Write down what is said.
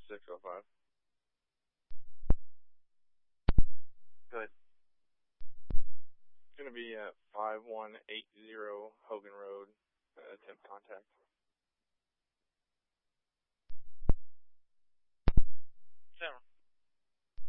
605. Good. It's going to be at 5180 Hogan Road, attempt contact.